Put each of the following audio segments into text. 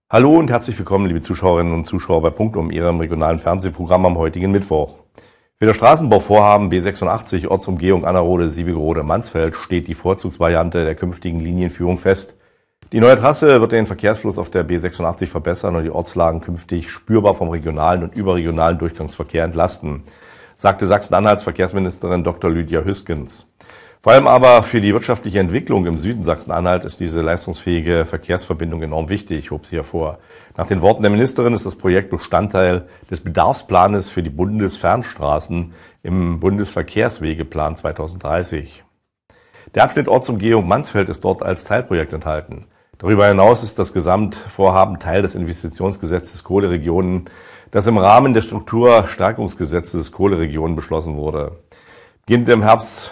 Hallo und herzlich willkommen, liebe Zuschauerinnen und Zuschauer bei Punktum, Ihrem regionalen Fernsehprogramm am heutigen Mittwoch. Für das Straßenbauvorhaben B86 Ortsumgehung Annerode-Siebengerode-Mansfeld steht die Vorzugsvariante der künftigen Linienführung fest. Die neue Trasse wird den Verkehrsfluss auf der B86 verbessern und die Ortslagen künftig spürbar vom regionalen und überregionalen Durchgangsverkehr entlasten, sagte Sachsen-Anhalts Verkehrsministerin Dr. Lydia Hüskens. Vor allem aber für die wirtschaftliche Entwicklung im Süden Sachsen-Anhalt ist diese leistungsfähige Verkehrsverbindung enorm wichtig, hob sie hervor. Nach den Worten der Ministerin ist das Projekt Bestandteil des Bedarfsplanes für die Bundesfernstraßen im Bundesverkehrswegeplan 2030. Der Abschnitt Ortsumgehung Mansfeld ist dort als Teilprojekt enthalten. Darüber hinaus ist das Gesamtvorhaben Teil des Investitionsgesetzes Kohleregionen, das im Rahmen des Strukturstärkungsgesetzes Kohleregionen beschlossen wurde. Beginnend im Herbst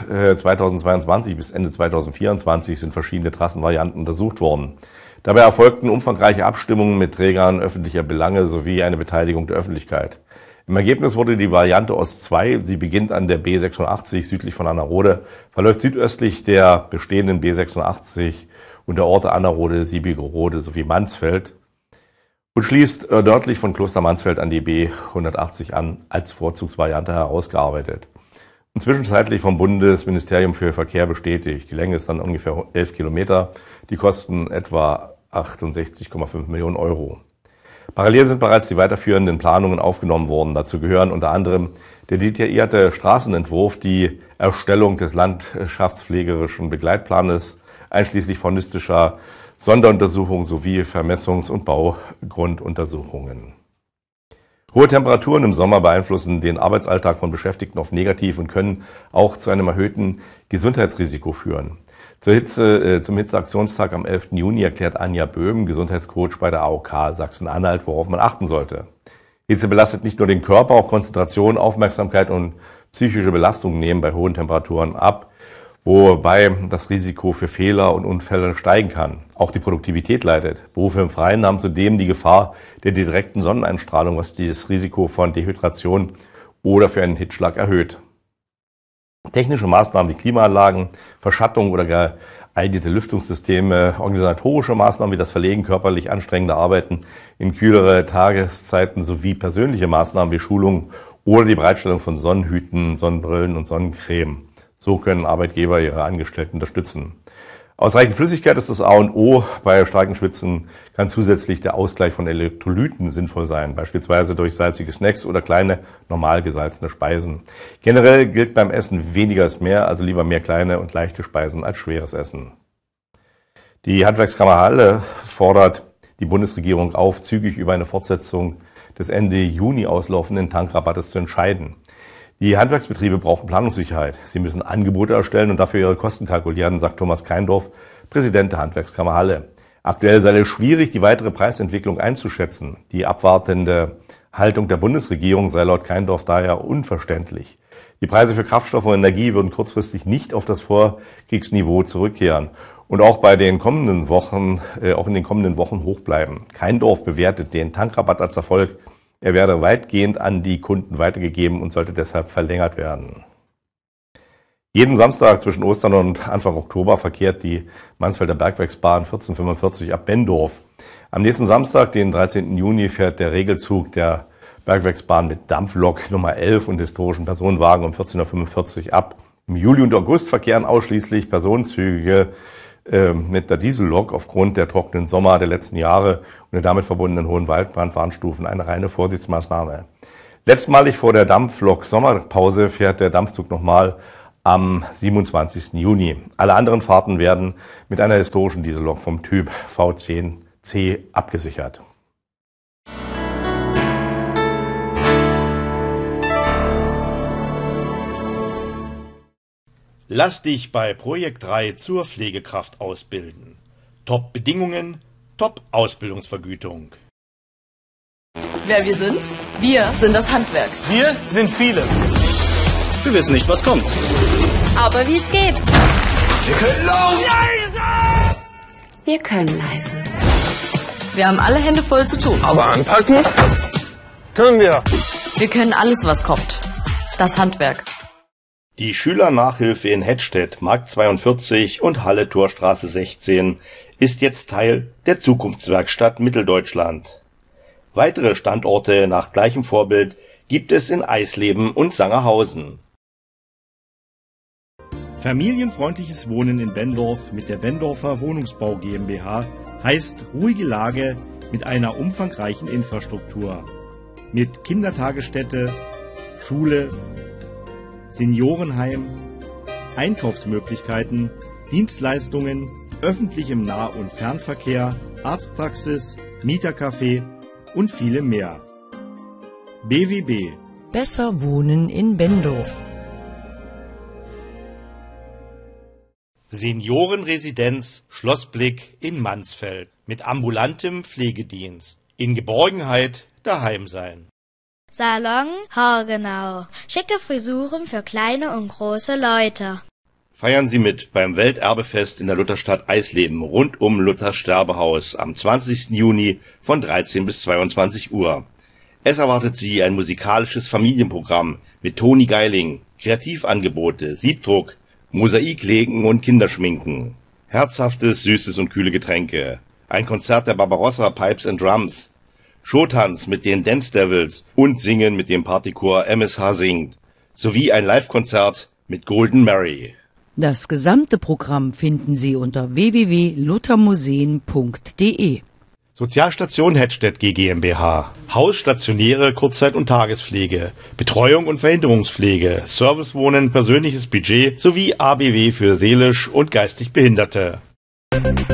2022 bis Ende 2024 sind verschiedene Trassenvarianten untersucht worden. Dabei erfolgten umfangreiche Abstimmungen mit Trägern öffentlicher Belange sowie eine Beteiligung der Öffentlichkeit. Im Ergebnis wurde die Variante Ost 2, sie beginnt an der B86 südlich von Annerode, verläuft südöstlich der bestehenden B86 und der Orte Annerode, Siebengerode sowie Mansfeld und schließt nördlich von Kloster Mansfeld an die B180 an, als Vorzugsvariante herausgearbeitet. Und zwischenzeitlich vom Bundesministerium für Verkehr bestätigt. Die Länge ist dann ungefähr 11 Kilometer. Die kosten etwa 68,5 Millionen Euro. Parallel sind bereits die weiterführenden Planungen aufgenommen worden. Dazu gehören unter anderem der detaillierte Straßenentwurf, die Erstellung des landschaftspflegerischen Begleitplanes, einschließlich faunistischer Sonderuntersuchungen sowie Vermessungs- und Baugrunduntersuchungen. Hohe Temperaturen im Sommer beeinflussen den Arbeitsalltag von Beschäftigten oft negativ und können auch zu einem erhöhten Gesundheitsrisiko führen. Zum Hitzeaktionstag am 11. Juni erklärt Anja Böhm, Gesundheitscoach bei der AOK Sachsen-Anhalt, worauf man achten sollte. Hitze belastet nicht nur den Körper, auch Konzentration, Aufmerksamkeit und psychische Belastungen nehmen bei hohen Temperaturen ab, wobei das Risiko für Fehler und Unfälle steigen kann. Auch die Produktivität leidet. Berufe im Freien haben zudem die Gefahr der direkten Sonneneinstrahlung, was das Risiko von Dehydration oder für einen Hitzschlag erhöht. Technische Maßnahmen wie Klimaanlagen, Verschattung oder geeignete Lüftungssysteme, organisatorische Maßnahmen wie das Verlegen körperlich anstrengender Arbeiten in kühlere Tageszeiten sowie persönliche Maßnahmen wie Schulung oder die Bereitstellung von Sonnenhüten, Sonnenbrillen und Sonnencreme. So können Arbeitgeber ihre Angestellten unterstützen. Ausreichend Flüssigkeit ist das A und O. Bei starken Schwitzen kann zusätzlich der Ausgleich von Elektrolyten sinnvoll sein, beispielsweise durch salzige Snacks oder kleine, normal gesalzene Speisen. Generell gilt beim Essen weniger ist mehr, also lieber mehr kleine und leichte Speisen als schweres Essen. Die Handwerkskammer Halle fordert die Bundesregierung auf, zügig über eine Fortsetzung des Ende Juni auslaufenden Tankrabattes zu entscheiden. Die Handwerksbetriebe brauchen Planungssicherheit. Sie müssen Angebote erstellen und dafür ihre Kosten kalkulieren, sagt Thomas Keindorf, Präsident der Handwerkskammer Halle. Aktuell sei es schwierig, die weitere Preisentwicklung einzuschätzen. Die abwartende Haltung der Bundesregierung sei laut Keindorf daher unverständlich. Die Preise für Kraftstoff und Energie würden kurzfristig nicht auf das Vorkriegsniveau zurückkehren und auch in den kommenden Wochen hoch bleiben. Keindorf bewertet den Tankrabatt als Erfolg. Er werde weitgehend an die Kunden weitergegeben und sollte deshalb verlängert werden. Jeden Samstag zwischen Ostern und Anfang Oktober verkehrt die Mansfelder Bergwerksbahn 1445 ab Benndorf. Am nächsten Samstag, den 13. Juni, fährt der Regelzug der Bergwerksbahn mit Dampflok Nummer 11 und historischen Personenwagen um 14:45 Uhr ab. Im Juli und August verkehren ausschließlich Personenzüge mit der Diesellok aufgrund der trockenen Sommer der letzten Jahre und der damit verbundenen hohen Waldbrandwarnstufen eine reine Vorsichtsmaßnahme. Letztmalig vor der Dampflok-Sommerpause fährt der Dampfzug nochmal am 27. Juni. Alle anderen Fahrten werden mit einer historischen Diesellok vom Typ V10C abgesichert. Lass dich bei Projekt 3 zur Pflegekraft ausbilden. Top-Bedingungen, Top-Ausbildungsvergütung. Wer wir sind? Wir sind das Handwerk. Wir sind viele. Wir wissen nicht, was kommt. Aber wie es geht. Wir können laut. Wir können leise. Wir haben alle Hände voll zu tun. Aber anpacken können wir. Wir können alles, was kommt. Das Handwerk. Die Schülernachhilfe in Hettstedt, Markt 42 und Halle Torstraße 16 ist jetzt Teil der Zukunftswerkstatt Mitteldeutschland. Weitere Standorte nach gleichem Vorbild gibt es in Eisleben und Sangerhausen. Familienfreundliches Wohnen in Benndorf mit der Benndorfer Wohnungsbau GmbH heißt ruhige Lage mit einer umfangreichen Infrastruktur. Mit Kindertagesstätte, Schule, Seniorenheim, Einkaufsmöglichkeiten, Dienstleistungen, öffentlichem Nah- und Fernverkehr, Arztpraxis, Mietercafé und vielem mehr. BWB. Besser wohnen in Benndorf. Seniorenresidenz Schlossblick in Mansfeld mit ambulantem Pflegedienst. In Geborgenheit daheim sein. Salon Horgenau. Schicke Frisuren für kleine und große Leute. Feiern Sie mit beim Welterbefest in der Lutherstadt Eisleben rund um Luthers Sterbehaus am 20. Juni von 13 bis 22 Uhr. Es erwartet Sie ein musikalisches Familienprogramm mit Toni Geiling, Kreativangebote, Siebdruck, Mosaiklegen und Kinderschminken, herzhaftes, süßes und kühle Getränke, ein Konzert der Barbarossa Pipes and Drums, Showtanz mit den Dance Devils und Singen mit dem Partychor MSH singt, sowie ein Live-Konzert mit Golden Mary. Das gesamte Programm finden Sie unter www.luthermuseen.de. Sozialstation Hettstedt GmbH. Haus, stationäre Kurzzeit- und Tagespflege, Betreuung und Verhinderungspflege, Servicewohnen, persönliches Budget sowie ABW für seelisch und geistig Behinderte.